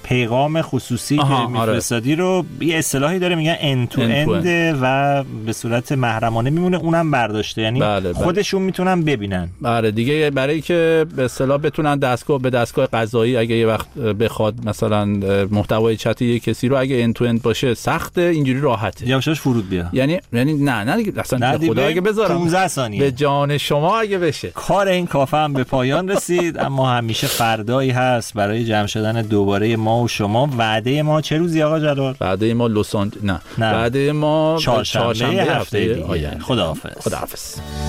پیغام خصوصی که میفرستادی رو یه اصطلاحی داره میگن end to end و به صورت محرمانه میمونه، اونم برداشته، یعنی خودشون میتونن ببینن. بله دیگه، برای که به اصطلاح بتونن به دستگاه قضایی اگه یه وقت بخواد مثلا محتوای چت یه کسی رو اگه end to end باشه سخته، اینجوری راحته یواشاش فرود بیا. یعنی نه دیگه اصلا خدا اگه بذارم 15 ثانیه به جان شما اگه بشه. کار این کافه هم به پایان رسید، اما همیشه فردایی هست برای جمع شدن دوباره ما و شما. وعده ما چه روزی آقا جلال؟ وعده ما وعده ما چهارشنبه هفته آینده. خداحافظ.